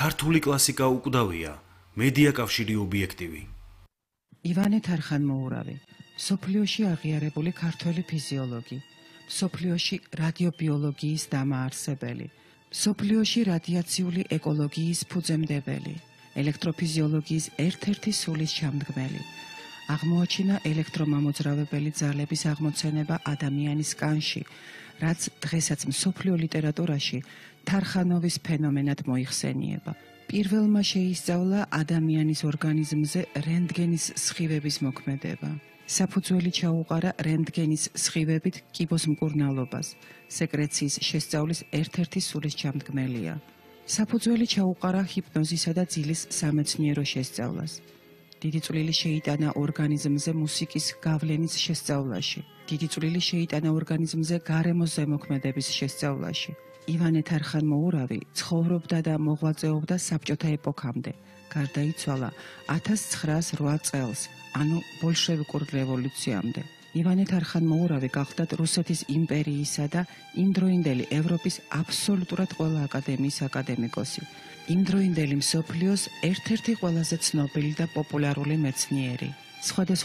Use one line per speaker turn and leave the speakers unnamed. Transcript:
ქართული კლასიკა უკვდავია, მედია კავშირი ობიექტივი.
ივანე თარხანმოურავი, მსოფლიოში აღიარებული ქართველი ფიზიოლოგი, მსოფლიოში რადიობიოლოგიის დამაარსებელი, მსოფლიოში რადიაციული ეკოლოგიის ფუძემდებელი, ელექტროფიზიოლოგიის ერთ-ერთი სულის ჩამდგმელი. აღმოაჩინა ელექტრომამოძრავებელი ძალების აღმოცენება ადამიანის კანში, რაც დღესაც მსოფლიო ლიტერატურაში თარხანოვის ფენომენად მოიხსენიება. პირველმა შეისწავლა ადამიანის ორგანიზმზე რენტგენის სხივების მოქმედება. საფუძველი ჩაუყარა რენტგენის სხივებით კიბოს მკურნალობას, სეკრეციის შესწავლის ერთ-ერთი სულის ჩამდგმელია. საფუძველი ჩაუყარა ჰიპნოზისა და ძილის სამეცნიერო შესწავლას. დიდი წვლილი შეიტანა ორგანიზმზე მუსიკის გავლენის შესწავლაში. დიდი წვლილი შეიტანა ორგანიზმზე გარემოს ზემოქმედების შესწავლაში. ივანე თარხანმოურავი ცხოვრობდა და მოღვაწეობდა საბჭოთა ეპოქამდე. გარდაიცვალა 1908 წელს, ანუ ბოლშევიკურ რევოლუციამდე. ივანე თარხანმოურავი გახლდათ რუსეთის იმპერიისა და იმდროინდელი ევროპის აბსოლუტურად ყველა აკადემიის აკადემიკოსი. იმდროინდელი მსოფლიოს ერთ-ერთი ყველაზე ცნობილი და პოპულარული მეცნიერი. სხვადასხვა